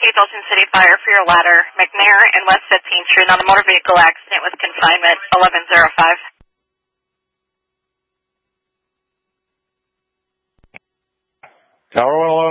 Chief Ocean City Fire for your ladder, McNair and West 15th Street on a motor vehicle accident with confinement, 1105. Tower 111.